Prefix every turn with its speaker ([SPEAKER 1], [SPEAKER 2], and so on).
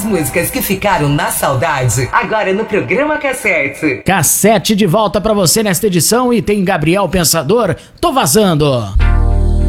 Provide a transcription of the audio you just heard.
[SPEAKER 1] músicas que ficaram na saudade, agora no programa Cassete.
[SPEAKER 2] Cassete de volta pra você nesta edição e tem Gabriel Pensador, Tô Vazando.